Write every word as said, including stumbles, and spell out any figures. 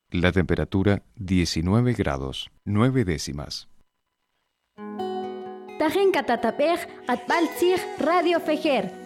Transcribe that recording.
La temperatura diecinueve grados, nueve décimas. Tajen katatapej atbaltzig Radio Fejer.